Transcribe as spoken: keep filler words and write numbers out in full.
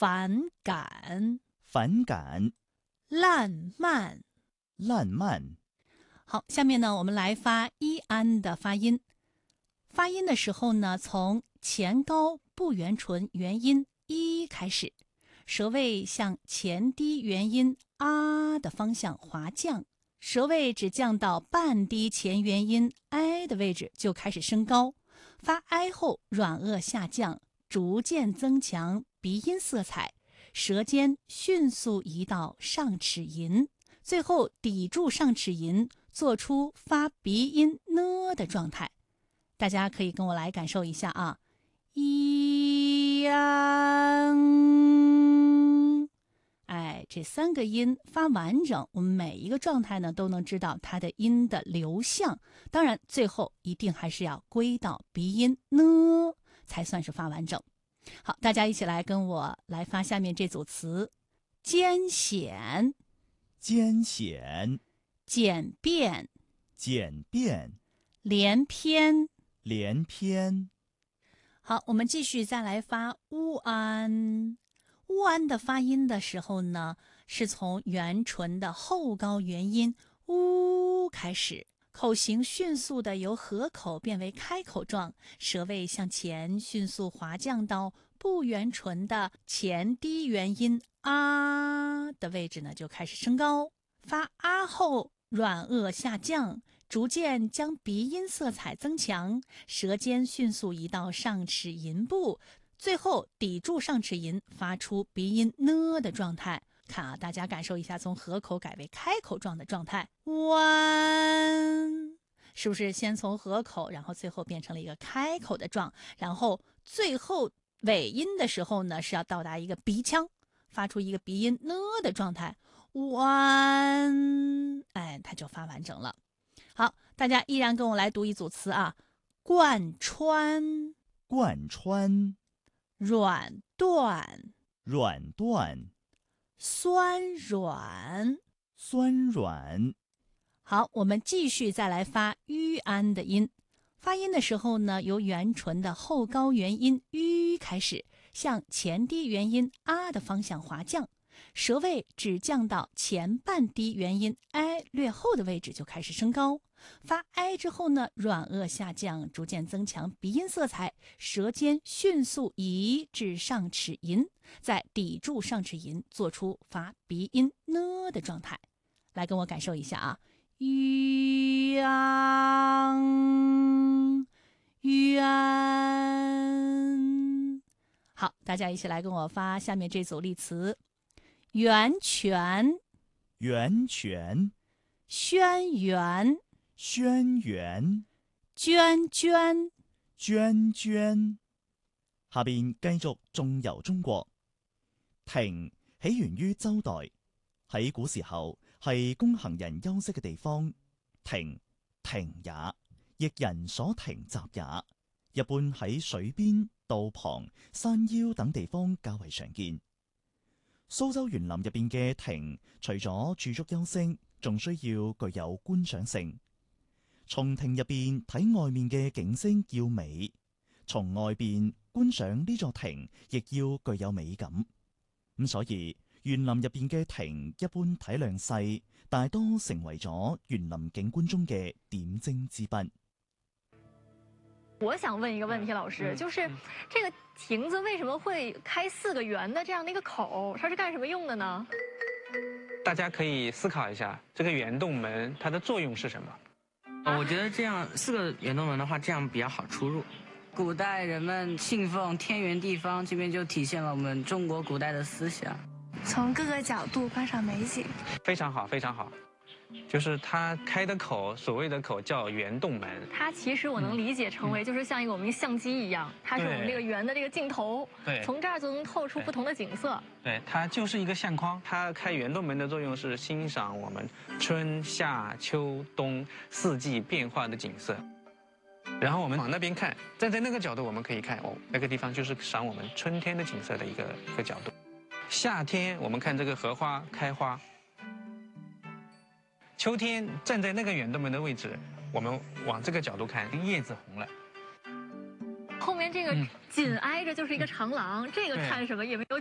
反感， 反感， 烂漫， 烂漫。 好，下面呢，我们来发一安的发音。发音的时候呢，从前高不圆唇元音一开始，舌位向前低元音啊的方向滑降，舌位只降到半低前元音 i 的位置就开始升高。发 i 后软腭下降，逐渐增强鼻音色彩，舌尖迅速移到上齿龈，最后抵住上齿龈，做出发鼻音呢的状态。大家可以跟我来感受一下啊，一呀，哎，这三个音发完整，我们每一个状态呢都能知道它的音的流向。当然，最后一定还是要归到鼻音呢，才算是发完整。好，大家一起来跟我来发下面这组词：艰险、 艰险、 简便、 简便、 连篇。 连篇。 好，我们继续再来发乌安。乌安的发音的时候呢，是从元唇的后高元音乌开始，口型迅速的由合口变为开口状，舌位向前迅速滑降到不圆唇的前低元音啊的位置呢，就开始升高。发啊后软腭下降，逐渐将鼻音色彩增强，舌尖迅速移到上齿龈部，最后抵住上齿龈，发出鼻音呢的状态。看啊，大家感受一下，从合口改为开口状的状态。弯，是不是先从合口，然后最后变成了一个开口的状？然后最后尾音的时候呢，是要到达一个鼻腔，发出一个鼻音呢的状态。弯，哎，它就发完整了。好，大家依然跟我来读一组词啊：贯穿、 贯穿、 软断、 软断、 酸软。 酸软。 好，我们继续再来发吁安的音。发音的时候呢，由元唇的后高元音吁开始，向前低元音啊的方向滑降。舌位只降到前半低元音 i 略后的位置就开始升高。发 i 之后呢，软腭下降，逐渐增强鼻音色彩，舌尖迅速移至上齿龈，再抵住上齿龈，做出发鼻音呢的状态。来跟我感受一下啊，鸳鸳。好，大家一起来跟我发下面这组例词：源泉、 源泉、 轩辕、 轩辕、 涓涓。 涓涓。下邊繼續縱遊中國。庭起源於周代，喺古時候係供行人休息嘅地方。庭，亭也，亦人所停集也。一般喺水邊、道旁、山腰等地方較為常見。蘇州園林入邊嘅亭，除咗駐足休息，仲需要具有觀賞性。從亭入邊睇外面嘅景色要美，從外邊觀賞呢座亭亦要具有美感。咁所以園林入邊嘅亭一般體量細，大多成為咗園林景觀中嘅點睛之筆。 我想问一个问题，老师，就是这个亭子为什么会开四个圆的这样的一个口？它是干什么用的呢？ 大家可以思考一下，这个圆洞门它的作用是什么？ 呃我觉得这样四个圆洞门的话，这样比较好出入。古代人们信奉天圆地方，这边就体现了我们中国古代的思想。 从各个角度观赏美景， 非常好，非常好。就是它开的口，所谓的口叫圆洞门。 它其实我能理解成为就是像一个我们一个相机一样，它是我们这个圆的这个镜头， 对， 从这儿就能透出不同的景色。 对，它就是一个相框。它开圆洞门的作用是欣赏我们春夏秋冬四季变化的景色。然后我们往那边看，站在那个角度我们可以看哦，那个地方就是赏我们春天的景色的一个一个角度。夏天我们看这个荷花开花。秋天站在那个圆洞门的位置，我们往这个角度看，叶子红了。 后面这个紧挨着就是一个长廊，这个看什么也没有